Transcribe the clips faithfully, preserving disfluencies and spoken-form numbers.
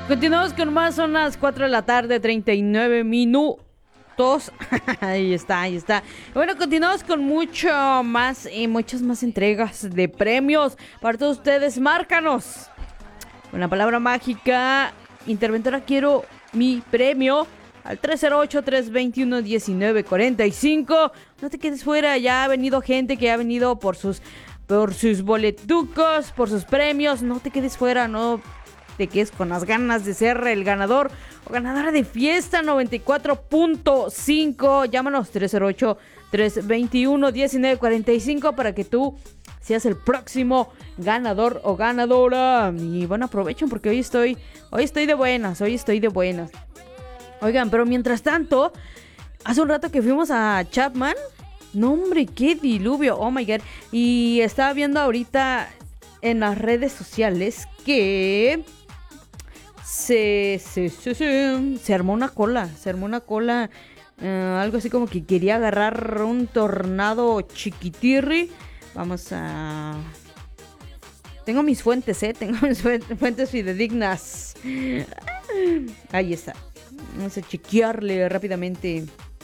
Continuamos con más, son las cuatro de la tarde, treinta y nueve minutos. Ahí está, ahí está. Bueno, continuamos con mucho más y muchas más entregas de premios para todos ustedes. Márcanos con la palabra mágica interventora, quiero mi premio, al tres cero ocho, tres dos uno, uno nueve cuatro cinco. No te quedes fuera, ya ha venido gente que ha venido por sus por sus boletucos, por sus premios. No te quedes fuera, no te quedes con las ganas de ser el ganador o ganadora de Fiesta noventa y cuatro punto cinco. Llámanos tres cero ocho, tres dos uno, uno nueve cuatro cinco para que tú seas el próximo ganador o ganadora. Y bueno, aprovechen porque hoy estoy, hoy estoy de buenas, hoy estoy de buenas. Oigan, pero mientras tanto, hace un rato que fuimos a Chapman. No, hombre, qué diluvio, oh my god. Y estaba viendo ahorita en las redes sociales que se, se, se, se, se armó una cola, se armó una cola, uh, algo así como que quería agarrar un tornado chiquitirri. Vamos a... Tengo mis fuentes, eh, tengo mis fuentes fidedignas. Ahí está. Vamos a chequearle rápidamente.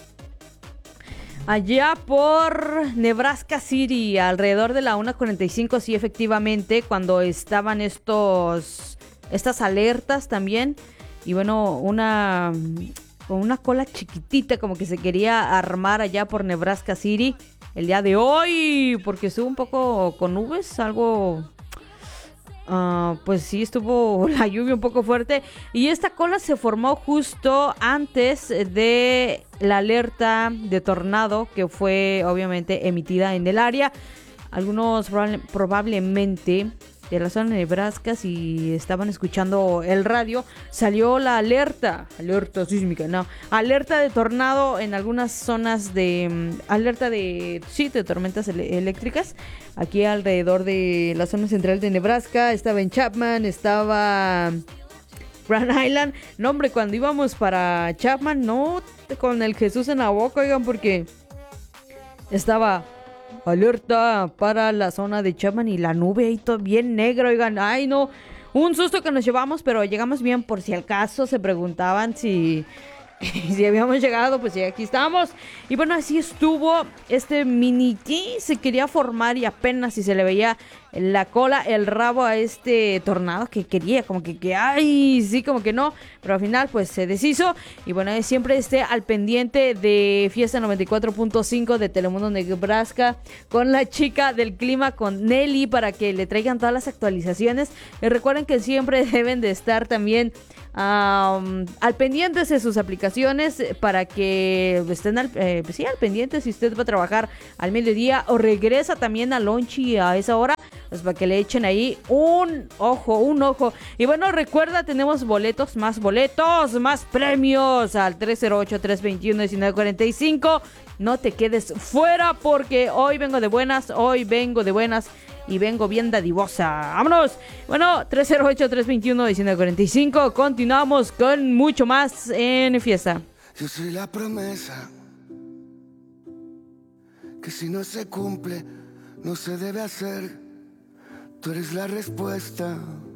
Allá por Nebraska City, alrededor de la una cuarenta y cinco, sí, efectivamente, cuando estaban estos, estas alertas también. Y bueno, una, una cola chiquitita como que se quería armar allá por Nebraska City el día de hoy, porque estuvo un poco con nubes, algo... Uh, pues sí, estuvo la lluvia un poco fuerte. Y esta cola se formó justo antes de la alerta de tornado que fue obviamente emitida en el área. Algunos probable, probablemente de la zona de Nebraska, si estaban escuchando el radio, salió la alerta, alerta sísmica, no, alerta de tornado en algunas zonas de, um, alerta de, sí, de tormentas ele- eléctricas, aquí alrededor de la zona central de Nebraska. Estaba en Chapman, estaba Grand Island. No, hombre, cuando íbamos para Chapman, no, con el Jesús en la boca, oigan, porque estaba... alerta para la zona de Chapman y la nube ahí todo bien negra, oigan, ay no, un susto que nos llevamos, pero llegamos bien. Por si al caso se preguntaban si, si habíamos llegado, pues ya aquí estamos. Y bueno, así estuvo este mini T, se quería formar y apenas si se le veía la cola, el rabo a este tornado que quería, como que, que ay, sí, como que no, pero al final pues se deshizo. Y bueno, siempre esté al pendiente de Fiesta noventa y cuatro punto cinco de Telemundo Nebraska con la chica del clima, con Nelly, para que le traigan todas las actualizaciones. Y recuerden que siempre deben de estar también Um, al pendiente de sus aplicaciones para que estén al, eh, pues sí, al pendiente si usted va a trabajar al mediodía o regresa también a lonchi a esa hora, pues para que le echen ahí un ojo, un ojo. Y bueno, recuerda, tenemos boletos, más boletos, más premios al tres cero ocho, tres dos uno, uno nueve cuatro cinco. No te quedes fuera porque hoy vengo de buenas, hoy vengo de buenas y vengo bien dadivosa. ¡Vámonos! Bueno, tres cero ocho, tres dos uno, uno nueve cuatro cinco. Continuamos con mucho más en Fiesta. Yo soy la promesa que si no se cumple, no se debe hacer. Tú eres la respuesta